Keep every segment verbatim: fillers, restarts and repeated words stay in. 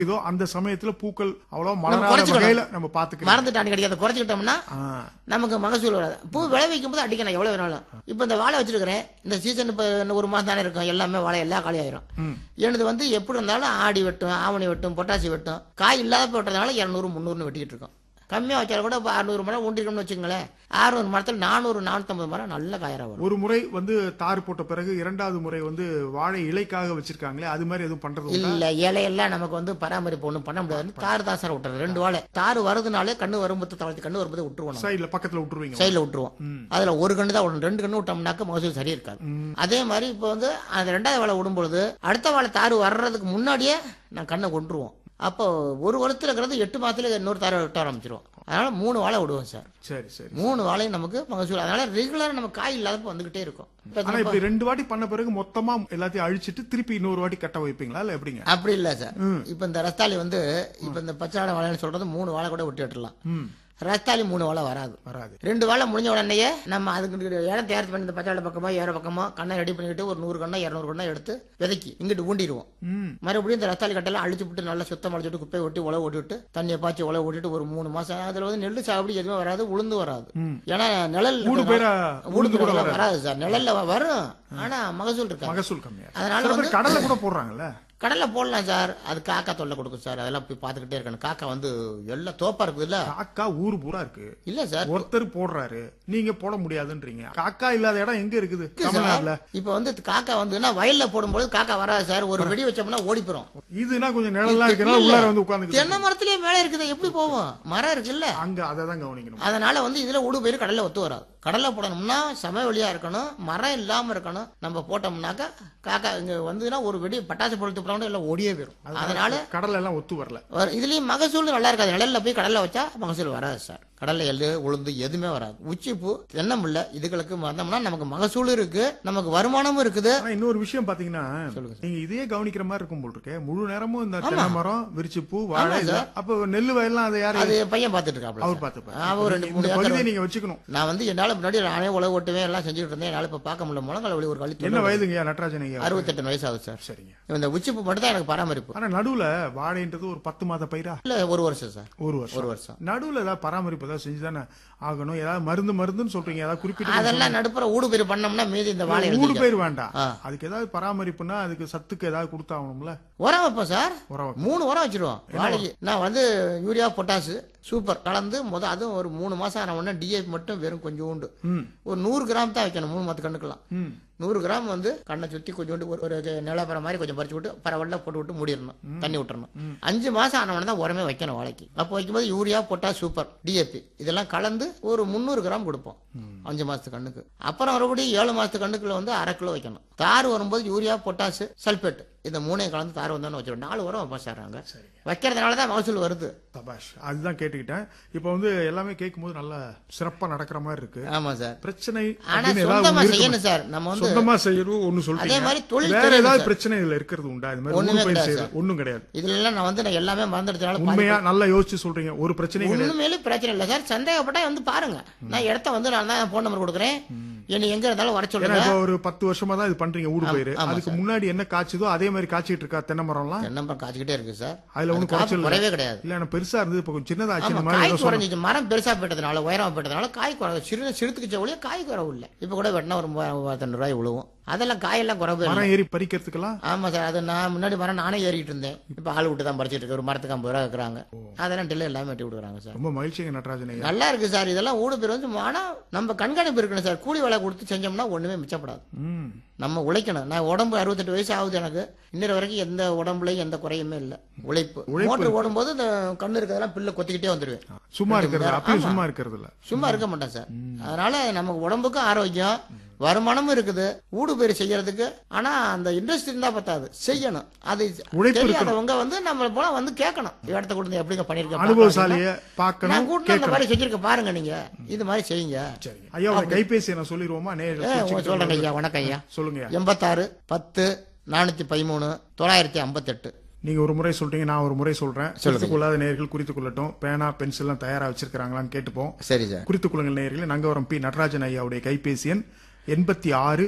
இதோ அந்த சமயத்துல பூக்கள் அவ்வளவு மலராத வகையில நம்ம பாத்துக்கலாம். மறந்துட்டாண்டி கிடையாது, குறைச்சிக்கிட்டோம்னா நமக்கு மகசூல் வராது. பூ விளைவிக்கும் போது அடிக்கணும் எவ்வளவு வேணாலும். இப்ப இந்த வாழை வச்சிருக்கிறேன், இந்த சீசன் இப்ப ஒரு மாசம் தானே இருக்கும், எல்லாமே வாழை எல்லாம் காலி ஆயிரும். எனது வந்து எப்படி இருந்தாலும் ஆடி வெட்டும், ஆவணி வெட்டும், பொட்டாசி வெட்டும். காய் இல்லாத வெட்டுறதுனால இருநூறு முந்நூறுன்னு வெட்டிக்கிட்டு இருக்கோம். கம்மியா வச்சாலும் கூட அறுநூறு மரம் ஊண்டிருக்கோம்னு வச்சுங்களேன், அறுநூறு மரத்தில் நானூறு நானூத்தி மரம் நல்ல காயரா வரும். ஒரு முறை வந்து தார் போட்ட பிறகு இரண்டாவது முறை வந்து வாழை இலைக்காக வச்சிருக்காங்களே, அது மாதிரி எதுவும் பண்றது இல்ல. இலையெல்லாம் நமக்கு வந்து பராமரிப்பு ஒண்ணும் பண்ண முடியாது. தாறு தான் சார் விட்டுறது. ரெண்டு வாழை தாறு வருதுனாலே கண்ணு வரும்போது தளர்த்தி கண்ணு வரும்போது விட்டுருவோம். சைடுல பக்கத்துல விட்டுருவீங்க, சைடுல விட்டுருவோம். அதுல ஒரு கண்ணு தான் விடணும், ரெண்டு கண்ணு விட்டோம்னாக்க மகசூல் சரியா இருக்காது. அதே மாதிரி இப்ப வந்து அந்த ரெண்டாவது வாழை விடும்பொழுது அடுத்த வாழை தாறு வர்றதுக்கு முன்னாடியே நான் கண்ணை கொண்டுருவோம். அப்போ ஒரு வருஷத்துல இருக்கிறது எட்டு மாசத்துல இன்னொரு தாரை விட்ட ஆரம்பிச்சிருவோம். அதனால மூணு வாழை விடுவோம் சார். சரி சரி. மூணு வாழையும் நமக்கு மகசூல். அதனால ரெகுலரா நம்ம காய் இல்லாதப்ப வந்துகிட்டே இருக்கும். ஆனா இப்படி ரெண்டு வாட்டி பண்ண பிறகு மொத்தமா எல்லாத்தையும் அழிச்சிட்டு திருப்பி இன்னொரு வாட்டி கட்ட வைப்பீங்களா இல்ல எப்படிங்க? அப்படி இல்ல சார். இப்ப இந்த ரஸ்தாலி வந்து இப்ப இந்த பச்சாடை வாழைன்னு சொல்றது மூணு வாழை கூட விட்டு விட்டுலாம். ரஸ்தாலி மூணு வாழை வராது வராது ரெண்டு வாழை முடிஞ்ச உடனே நம்ம அதுக்கு இடம் தயார் பண்ணி இந்த பச்சாடை பக்கமா ஏற பக்கமா கண்ணை ரெடி பண்ணிட்டு ஒரு நூறு கண்ணா இருநூறு கண்ணா எடுத்து விதைக்கி இங்கிட்டு ஊண்டிடுவோம். மறுபடியும் இந்த ரஸ்தாலி கட்டெல்லாம் அழிச்சு விட்டு நல்லா சுத்தம் அழிச்சுட்டு குப்பையை ஒட்டி உழவு ஓட்டிட்டு தண்ணியை பாய்ச்சி உழவு ஓட்டிட்டு ஒரு மூணு மாசம் அதுல வந்து நெல்லு சாகுபடி எதுவுமே வராது, உளுந்து வராது. ஏன்னா நிழல் உளுந்து கூட வராது சார். நிழல்ல வரும், ஆனா மகசூல் இருக்கு, மகசூல் கம்மியா. அதனால வந்து கடலை கூட போடுறாங்கல்ல. கடலை போடலாம் சார், அது காக்கா தொல்லை கொடுக்கும் சார். அதெல்லாம் போய் பாத்துக்கிட்டே இருக்கணும். காக்கா வந்து எல்லாம் தோப்பா இருக்குது இல்ல, காக்கா ஊரு பூரா இருக்கு இல்ல சார். ஒருத்தர் போடுறாரு, நீங்க போட முடியாதுன்றீங்க. காக்கா இல்லாத இடம் எங்க இருக்குது தமிழ்நாட்டுல? இப்ப வந்து காக்கா வந்து வயல்ல போடும்போது காக்கா வராது சார். ஒரு வெடி வச்சோம்னா ஓடி போறோம். இதுனா கொஞ்சம் நிழலா இருக்கனால உள்ளார வந்து உட்கார்ந்து தென்னை மரத்திலேயே மேல இருக்குது, எப்படி போவோம்? மரம் இருக்குல்ல அங்க, அததான் கவனிக்கணும். அதனால வந்து இதுல ஊடு போயிரு கடலை ஒத்து வராது. கடலை போடணும்னா சமவெளியா இருக்கணும், மரம் இல்லாம இருக்கணும். நம்ம போட்டோம்னாக்கா காக்கா இங்க வந்துன்னா ஒரு வெடி பட்டாசு பொழுத்து போட்டோம்னா எல்லாம் ஓடியே போயிடும். அதனால கடலை எல்லாம் ஒத்து வரல. இதுலயும் மகசூல் நல்லா இருக்காது. நிழல்ல போய் கடலை வச்சா மகசூல் வராது சார். கடலை எள்ளு உளுந்து எதுவுமே வராது. உச்சிப்பூ தென்னம்பிள்ள இதுகளுக்கு வந்தோம்னா நமக்கு மகசூல் இருக்கு, நமக்கு வருமானமும் இருக்குது. இன்னொரு விஷயம் பாத்தீங்கன்னா, நீங்க இதையே கவனிக்கிற மாதிரி இருக்கும் போல் இருக்கு. முழு நேரமும் இந்த தென்னை மரம், விரிச்சிப்பூ, வாழை. அப்ப நெல்லு வயல்லாம் அதை யாரு? அது பையன் பாத்துட்டு இருக்காப்ல. அவர் பாத்து அவர் ரெண்டு மூணு பகுதியை நீங்க வச்சுக்கணும். நான் வந்து என்னால முன்னாடி நானே உழவு ஓட்டுவேன், எல்லாம் செஞ்சுட்டு இருந்தேன். என்னால இப்ப பார்க்க முடியல. முழங்கால வலி ஒரு கழித்து. என்ன வயதுங்க நடராஜன்? அறுபத்தெட்டு வயசு ஆகுது சார். சரிங்க. இந்த உச்சிப்பூ மட்டும் தான் எனக்கு பராமரிப்பு. ஆனா நடுவுல வாழைன்றது ஒரு பத்து மாத பயிரா இல்ல ஒரு வருஷம் சார். ஒரு வருஷம் ஒரு வருஷம் நடுவுல ஏதாவது பராமரிப்பு ஏதாவது செஞ்சுதானே ஆகணும். ஏதாவது மருந்து மருந்துன்னு சொல்றீங்க, ஏதாவது குறிப்பிட்ட அதெல்லாம் நடுப்புற ஊடு பயிர் பண்ணோம்னா மீதி இந்த வாழை ஊடு பயிர் வேண்டாம். அதுக்கு ஏதாவது பராமரிப்புனா அதுக்கு சத்துக்கு ஏதாவது கொடுத்தாகணும்ல. உரம் வைப்போம் சார். மூணு உரம் வச்சிருவோம் வாழைக்கு. நான் வந்து யூரியா பொட்டாசு சூப்பர் கலந்து முத அதுவும் ஒரு மூணு மாசம் ஆன உடனே டிஏபி மட்டும் வெறும் கொஞ்சம் உண்டு ஒரு நூறு கிராம் தான் வைக்கணும். மூணு மத்து கண்ணுக்கெல்லாம் நூறு கிராம் வந்து கண்ணை சுத்தி கொஞ்சோண்டு ஒரு நிலப்பரம் மாதிரி கொஞ்சம் பறிச்சு விட்டு பரவல்ல போட்டு விட்டு மூடிடணும், தண்ணி விட்டுறணும். அஞ்சு மாசம் ஆன உடனே தான் உரமே வைக்கணும் வாழைக்கு. அப்போ வைக்கும்போது யூரியா பொட்டாஸ் சூப்பர் டிஏபி இதெல்லாம் கலந்து ஒரு முந்நூறு கிராம் கொடுப்போம் அஞ்சு மாசத்து கண்ணுக்கு. அப்புறம் மறுபடியும் ஏழு மாசத்து கண்ணுக்குள்ள வந்து அரை கிலோ வைக்கணும். தாறு வரும்போது யூரியா பொட்டாசு சல்பேட் இந்த மூணையும் கலந்து தாறு வந்தோன்னு வச்சிருவோம். நாலு உரம் வைப்போம் சார். அங்க வைக்கிறதுனாலதான் மகசூல் வருது. தபாஷ், அதுதான் கேட்டுக்கிட்டேன். இப்ப வந்து எல்லாமே கேட்கும் போது நல்லா சிறப்பா நடக்கிற மாதிரி இருக்கு. ஆமா சார். பிரச்சனை ஆனா சொந்தமா செய்யணும் சார். நம்ம வந்து சொந்தமா செய்யணும் ஒன்னு சொல்றீங்க. அதே மாதிரி தொழில் வேற ஏதாவது பிரச்சனை இதுல இருக்கிறது உண்டா? இது மாதிரி ஒண்ணும் கிடையாது. ஒண்ணும் கிடையாது. இதுல எல்லாம் நான் வந்து நான் எல்லாமே மறந்துடுறதுனால உண்மையா நல்லா யோசிச்சு சொல்றீங்க. ஒரு பிரச்சனை கிடையாது. உண்மையிலே பிரச்சனை இல்ல சார். சந்தேகப்பட்டா வந்து பாருங்க. நான் இடத்த வந்து நான் தான் போன் நம்பர் கொடுக்குறேன். என்ன எங்க இருந்தாலும் வர சொல்லுங்க. இப்போ ஒரு பத்து வருஷமா தான் இது பண்றீங்க ஊடு பயிர். அதுக்கு முன்னாடி என்ன காய்ச்சதோ அதே மாதிரி காய்ச்சிட்டு இருக்கா தென்னை மரம்லாம்? தென்னை மரம் காய்ச்சிக்கிட்டே இருக்கு சார். அதுல ஒன்னும் குறைச்சல் குறைவே கிடையாது. இல்ல நான் பெருசா இருந்தது இப்போ கொஞ்சம் சின்னதாச்சு. இந்த மாதிரி காய் குறைஞ்சிச்சு. மரம் பெருசா போயிட்டதுனால உயரமா போயிட்டதுனால காய் குறை சிறு சிறுத்துக்கு ஒழிய காய் குறவு இல்லை. இப்ப கூட வெட்டினா ஒரு மூவாயிரத்தி ரூபாய் விழுவும். அதெல்லாம் காயெல்லாம் குறைவு. மரம் ஏறி பறிக்கிறதுக்கெல்லாம்? ஆமா சார். அது நான் முன்னாடி மரம் நானே ஏறிட்டு இருந்தேன். இப்ப ஆள் விட்டு தான் பறிச்சிட்டு இருக்கு. ஒரு மரத்துக்கு ஐம்பது ரூபா இருக்கிறாங்க. அதெல்லாம் டில்ல எல்லாமே வெட்டி விடுறாங்க சார். ரொம்ப மகிழ்ச்சிங்க நடராஜன். நல்லா இருக்கு சார். இதெல்லாம் ஊடு பேர் வந்து ஆனா நம்ம கண்காணிப்பு இருக்கணும் சார். கூலி வேலை கொடுத்து செஞ்சோம்னா ஒண்ணுமே மிச்சப்படாது. நம்ம உழைக்கணும். நான் உடம்பு அறுபத்தெட்டு வயசு ஆகுது எனக்கு. இன்னொரு வரைக்கும் எந்த உடம்புலையும் எந்த குறையுமே இல்ல. உழைப்பு. மோட்டர் ஓடும் போது இந்த கண்ணு இருக்கிறதெல்லாம் பில்ல கொத்திக்கிட்டே வந்துருவேன். சும்மா இருக்கிறது சும்மா இருக்கிறது இல்ல. சும்மா இருக்க மாட்டேன் சார். அதனால நமக்கு உடம்புக்கும் ஆரோக்கியம், வருமானமும் இருக்குது ஊடு பயிர் செய்யறதுக்கு. ஆனா அந்த இன்ட்ரெஸ்ட் இருந்தா பத்தாது, செய்யணும். அது தெரியாதவங்க வந்து நம்ம போல வந்து கேட்கணும். இடத்த கொடுத்து எப்படிங்க பண்ணிருக்கேன், அனுபவசாலிய பார்க்கணும். நான் கூட இந்த மாதிரி செஞ்சிருக்க பாருங்க, நீங்க இது மாதிரி செய்யுங்க. ஐயா கைபேசி நான் சொல்லிடுவோமா? சொல்றேன் ஐயா. வணக்கம் ஐயா. சொல்லுங்க. எண்பத்தாறு பத்து நானூத்தி பதிமூணு தொள்ளாயிரத்தி ஐம்பத்தி எட்டு. நீங்க ஒரு முறை சொல்றீங்க, நான் ஒரு முறை சொல்றேன். குறித்துக் கொள்ளாத நேயர்கள் குறித்துக் கொள்ளட்டும். பேனா பென்சில் எல்லாம் தயாரா வச்சிருக்காங்களான்னு கேட்டுப்போம். சரி சார். குறித்துக் கொள்ளுங்கள் நேயர்களே. நங்கவரம் பி நடராஜன் ஐயாவுடைய கைபேசி எண் எண்பத்தி ஆறு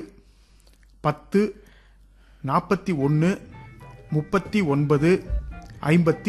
பத்து நாற்பத்தி ஒன்னு முப்பத்தி ஒன்பது ஐம்பத்தி